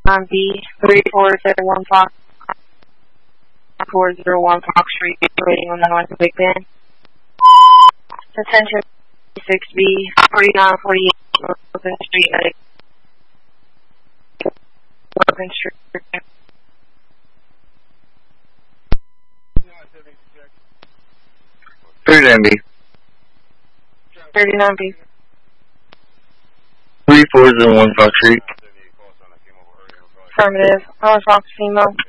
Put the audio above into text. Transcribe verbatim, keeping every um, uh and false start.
thirty-nine B, three four zero one Fox, four zero one Fox Street, waiting on the north of Big Ben. Attention six B, forty-nine forty-eight, Open Street, Open Street. thirty-nine B. thirty-nine B. three four zero one Fox Street. Affirmative. I was Fox Female.